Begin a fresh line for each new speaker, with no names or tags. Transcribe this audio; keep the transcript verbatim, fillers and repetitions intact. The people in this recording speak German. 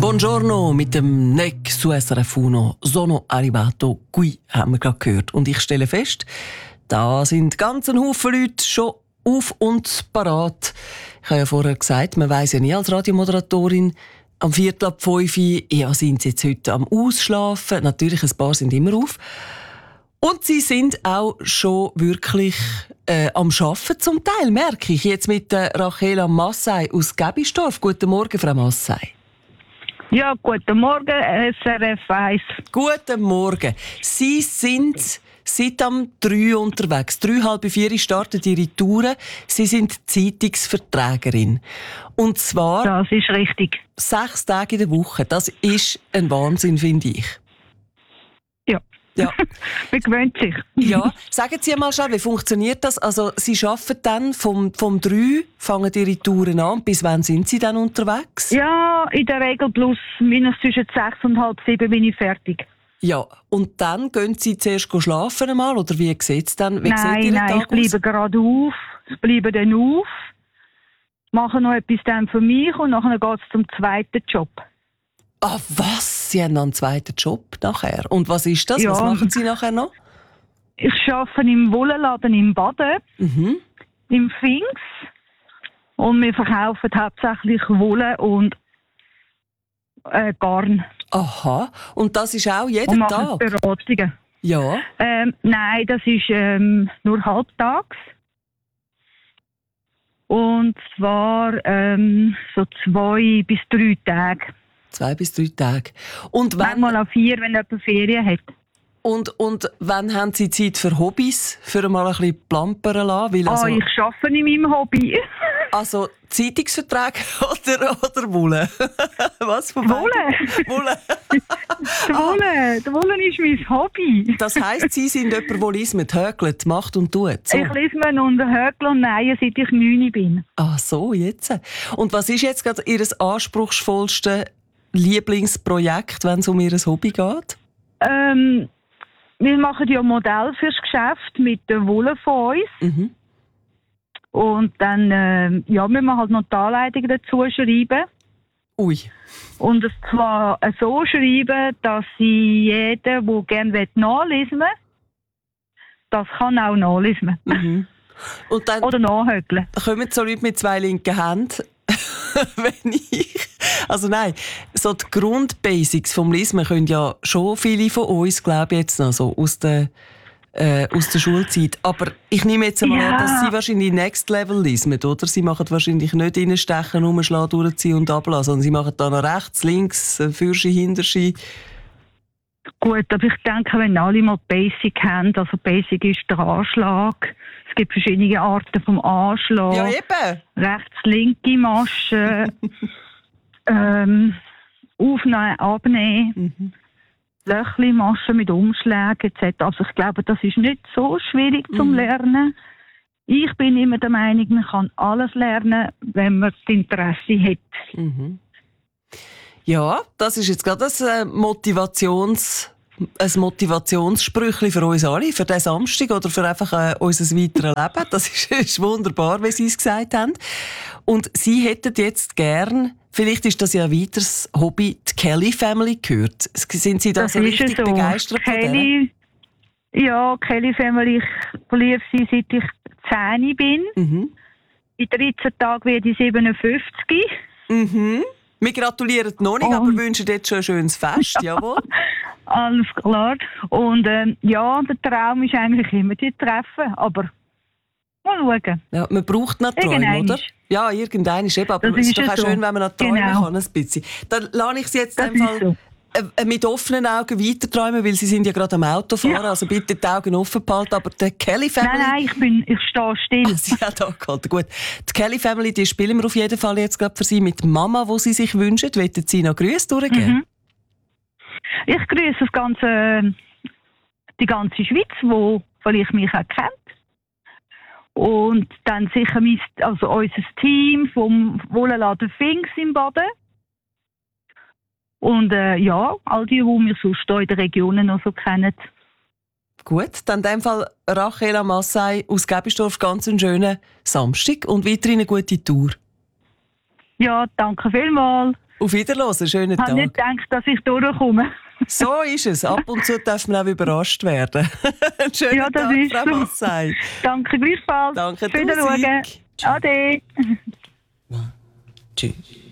Buongiorno mit dem Neck su S R F uno. Sono arrivato qui, haben wir gerade gehört. Und ich stelle fest, da sind ganz ein Haufen Leute schon auf und parat. Ich habe ja vorher gesagt, man weiss ja nie als Radiomoderatorin, am Viertel ab fünf, ja, sind sie jetzt heute am Ausschlafen. Natürlich, ein paar sind immer auf. Und sie sind auch schon wirklich äh, am Arbeiten zum Teil, merke ich. Jetzt mit äh, Rachela Massay aus Gebistorf. Guten Morgen, Frau Massay.
Ja, guten Morgen, S R F eins.
Guten Morgen. Sie sind seit am drei unterwegs. Drei, halb vier starten Ihre Touren. Sie sind Zeitungsverträgerin. Und zwar...
Das ist richtig.
Sechs Tage in der Woche. Das ist ein Wahnsinn, finde ich.
Ja.
Ja.
Man gewöhnt sich.
Ja. Sagen Sie mal schnell, wie funktioniert das? Also, Sie arbeiten dann vom, vom drei, fangen Ihre Touren an. Bis wann sind Sie dann unterwegs?
Ja, in der Regel plus minus zwischen sechs und halb sieben bin ich fertig.
Ja, und dann gehen Sie zuerst schlafen einmal, oder wie sieht es dann? Wie
nein,
sieht Ihr
nein,
Tag
ich bleibe
aus?
gerade auf. Ich bleibe dann auf. Mache noch etwas dann für mich und nachher geht es zum zweiten Job.
Ah, was? Sie haben noch einen zweiten Job nachher. Und was ist das?
Ja.
Was machen Sie nachher noch?
Ich arbeite im Wollenladen im Baden,
Mhm.
im Finks. Und wir verkaufen hauptsächlich Wolle und äh, Garn.
Aha. Und das ist auch
Und
jeden
machen
Tag?
Beratungen.
Ja.
Ähm, nein, das ist ähm, nur halbtags. Und zwar ähm, so zwei bis drei Tage.
Zwei bis drei Tage. Und wann,
Manchmal auch vier, wenn jemand Ferien hat.
und, und wann haben Sie Zeit für Hobbys? Für mal ein bisschen plampern lassen? Weil also,
Ah, ich arbeite in meinem Hobby.
also Zeitungsverträge oder, oder Wolle? Was von
Wolle?
beiden? Wolle.
Die Wolle. Die Wolle ist mein Hobby.
Das heisst, Sie sind jemand, der lismet, hökelt, macht und tut. So.
Ich lese mir unter Höckl und Nein, seit ich neun bin.
Ah, so, jetzt. Und was ist jetzt gerade Ihr anspruchsvollste Lieblingsprojekt, wenn es um Ihr Hobby geht?
Ähm, wir machen ja Modell fürs Geschäft mit der Wolle von uns.
Mhm.
Und dann ähm, ja, müssen wir halt noch die Anleitung dazu schreiben.
Ui.
Und es zwar so schreiben, dass sie jeder, der gerne nachlesen will, das kann auch nachlesen.
Mhm. Und dann
Oder nachhöckeln.
kommen so Leute mit zwei linken Händen, wenn ich... Also nein, so die Grundbasics vom Lesen können ja schon viele von uns, glaube ich, jetzt noch so aus der, äh, aus der Schulzeit. Aber ich nehme jetzt einmal
Ja.
an, dass Sie wahrscheinlich Next Level lesen, oder? Sie machen wahrscheinlich nicht reinstechen, umschlagen, durchziehen und ablassen, sondern Sie machen da noch rechts, links, Fürschi, Hinterschi.
Gut, aber ich denke, wenn alle mal Basic haben, also Basic ist der Anschlag. Es gibt verschiedene Arten vom Anschlag.
Ja, eben.
Rechts, linke Masche. ähm, aufnehmen, abnehmen.
Mhm.
Löchli-Maschen mit Umschlägen et cetera. Also ich glaube, das ist nicht so schwierig zum
Mhm.
Lernen. Ich bin immer der Meinung, man kann alles lernen, wenn man das Interesse hat.
Mhm. Ja, das ist jetzt gerade ein Motivations... ein Motivationssprüchli für uns alle, für diesen Samstag oder für einfach äh, unser weiteres Leben. Das ist, ist wunderbar, wie Sie es gesagt haben. Und Sie hätten jetzt gern, vielleicht ist das ja ein weiteres Hobby, die Kelly Family gehört. Sind Sie da
Das
so
ist
richtig
so.
begeistert von denen?
Kelly, ja, Kelly Family, ich verliebe sie, seit ich zehn bin.
Mhm.
In dreizehn Tagen werde ich siebenundfünfzig.
Mhm. Wir gratulieren noch nicht,
Oh.
aber wünschen jetzt schon ein schönes Fest, jawohl.
Alles klar. Und ähm, ja, der Traum ist eigentlich immer, die zu treffen. Aber mal schauen.
Ja, man braucht noch Träume,
Irgendein
oder?
ist.
Ja, irgendein ist eben, aber
Das
es ist
ist
doch
ja
auch
so.
schön, wenn man noch träumen
Genau.
kann, ein bisschen. Dann lasse ich Sie jetzt
Das
in dem
ist
Fall
so.
äh, mit offenen Augen weiterträumen, weil Sie sind ja gerade am Autofahren,
Ja.
also bitte die Augen offen behalten. Aber die Kelly Family...
Nein, nein, ich, bin, ich stehe still.
Sie hat auch gehalten, gut. Die Kelly Family, die spielen wir auf jeden Fall jetzt gerade für Sie mit Mama, wo Sie sich wünschen. Wollen Sie noch Grüße durchgeben?
Mhm. Ich grüße das ganze, die ganze Schweiz, wo vielleicht mich auch kennt. Und dann sicher mein, also unser Team vom Wollenladen Finks im Baden. Und äh, ja, all die, die wir sonst hier in den Regionen noch so kennen.
Gut, dann in dem Fall Rachela Massay aus Gebistorf, ganz einen schönen Samstag und weiterhin eine gute Tour.
Ja, danke vielmals.
Auf Wiederhören, schönen
Ich habe
Tag.
nicht gedacht, dass ich durchkomme.
So ist es. Ab und zu darf man auch überrascht werden. Schönen
Ja, das
Tag,
ist
Frau
so.
Massei.
Danke gleichfalls.
Danke,
Wiedersehen.
Tausig.
Ade.
One, two.